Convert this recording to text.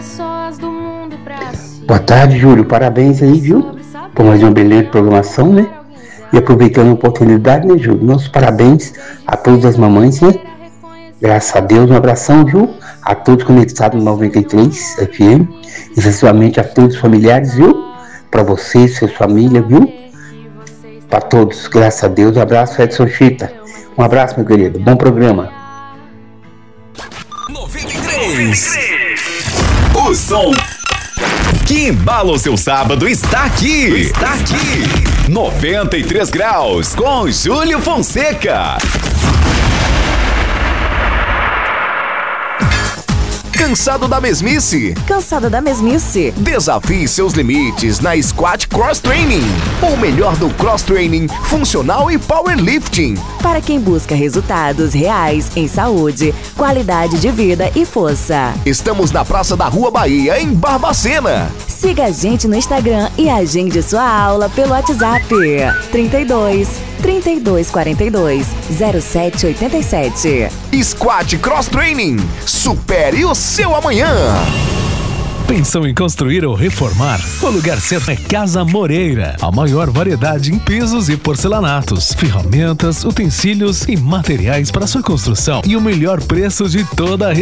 Boa tarde, Júlio. Parabéns aí, viu? Por mais uma beleza de programação, né? E aproveitando a oportunidade, né, Júlio? Nossos parabéns a todas as mamães, né? Graças a Deus, um abração, viu? A todos conectados no 93 FM, especialmente a todos os familiares, viu? Para você, sua família, viu? Para todos, graças a Deus. Um abraço, Edson Chita. Um abraço, meu querido. Bom programa. 93. O som que embala o seu sábado está aqui. 93 graus com Júlio Fonseca. Cansado da mesmice? Cansado da mesmice? Desafie seus limites na Squat Cross Training. O melhor do cross training, funcional e powerlifting. Para quem busca resultados reais em saúde, qualidade de vida e força. Estamos na Praça da Rua Bahia, em Barbacena. Siga a gente no Instagram e agende sua aula pelo WhatsApp 32 42 0787. Squat Cross Training. Supere o seu amanhã. Pensou em construir ou reformar? O lugar certo é Casa Moreira. A maior variedade em pisos e porcelanatos, ferramentas, utensílios e materiais para sua construção. E o melhor preço de toda a